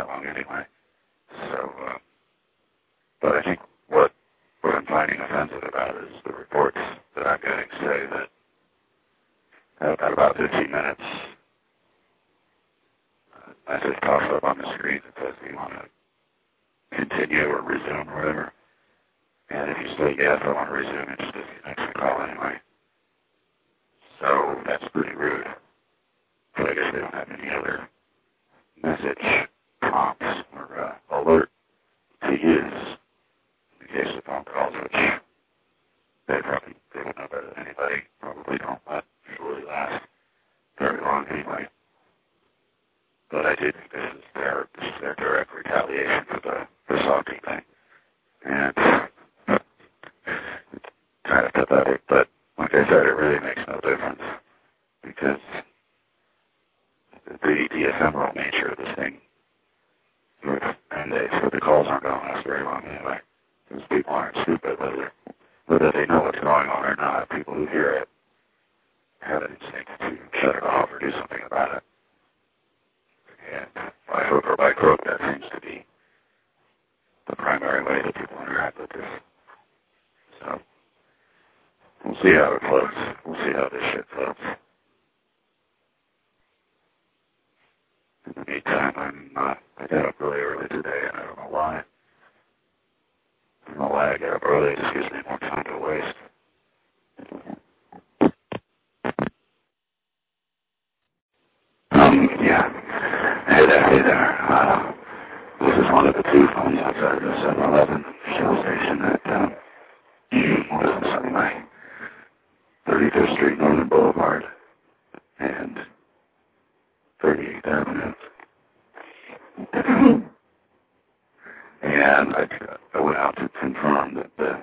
that long anyway. So, but I think what I'm finding offensive about is the reports that I'm getting say that at about 15 minutes, a message pops up on the screen that says, do you want to continue or resume or whatever? And if you say yes, I want to resume, it just disconnects the call anyway. So that's pretty rude. But I guess they don't have any other message prompts or alert to use in case of phone calls, which they would know better than anybody. Probably don't usually last very long anyway. But I do think this is their direct retaliation for the salty thing. And it's kind of pathetic, but like I said, it really makes no difference because the ephemeral nature of this thing, and the calls aren't going to last very long anyway. Because people aren't stupid, whether they know what's going on or not. People who hear it have an instinct to shut it off or do something about it. And by hook or by crook, that seems to be the primary way that people interact with this. So we'll see how it floats. We'll see how this shit floats. In the meantime, I got up really early today, and I don't know why. I don't know why I get up early. It just gives me more time to waste. Yeah. Hey there. This is one of the two phones outside the 7-Eleven Shell station at, what is this, something like 35th Street, Northern Boulevard, and 38th Avenue. And I went out to confirm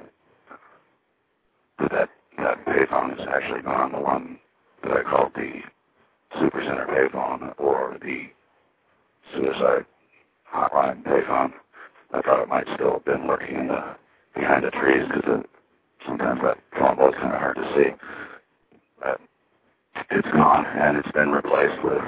that payphone is actually not the one that I called the Supercenter payphone or the suicide hotline payphone. I thought it might still have been lurking behind the trees because sometimes that phone was kind of hard to see. But it's gone, and it's been replaced with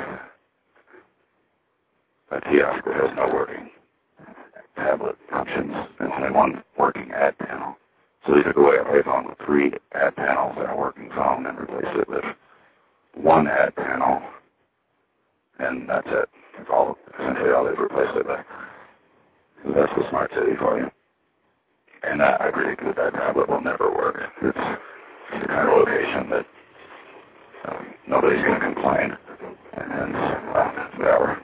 a kiosk that has no working tablet options and only one working ad panel. So they took away a payphone with 3 ad panels and a working phone and replaced it with 1 ad panel, and that's it. That's essentially all they've replaced it with. So that's the smart city for you. And I predict that tablet will never work. It's the kind of location that nobody's going to complain. And whatever.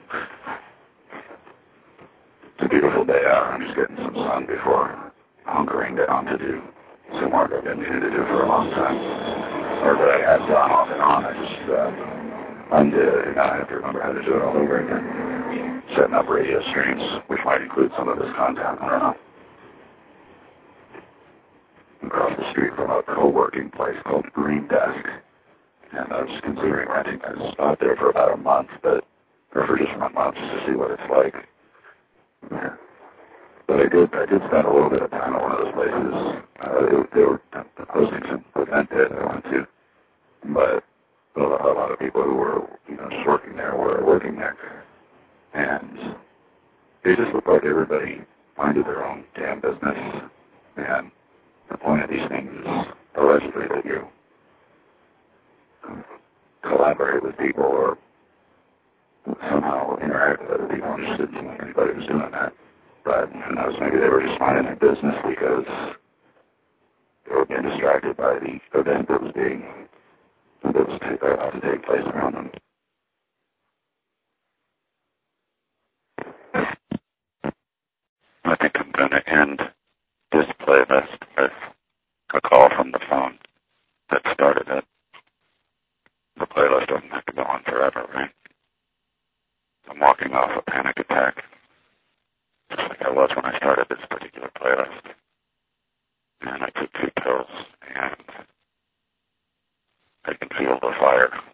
It's a beautiful day out. I'm just getting some sun before hunkering down to do some work I've been needing to do for a long time. Or that I have done off and on. I just undid, and now I have to remember how to do it all over again. Setting up radio streams, which might include some of this content. I don't know. Across the street from a co-working place called Green Desk. And I was considering renting a spot there for about a month, or for just 1 month, just to see what it's like. Yeah. But I did spend a little bit of time at one of those places. They were hosting some event that I went to, but a lot of people who were, just working there were working there. And they just looked like everybody minded their own damn business. And the point of these things is allegedly that you collaborate with people or somehow interact with other people. I just didn't seem like anybody was doing that. But who knows, maybe they were just minding their business because they were being distracted by the event that was about to take place around them. I think I'm going to end this playlist with a call from the phone that started it. The playlist doesn't have to go on forever, right? I'm walking off a panic attack, just like I was when I started this particular playlist. And I took 2 pills, and I can feel the fire